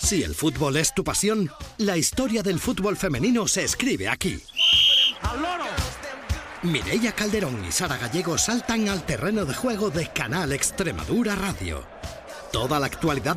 Si el fútbol es tu pasión, la historia del fútbol femenino se escribe aquí. Mireia Calderón y Sara Gallego saltan al terreno de juego de Canal Extremadura Radio. Toda la actualidad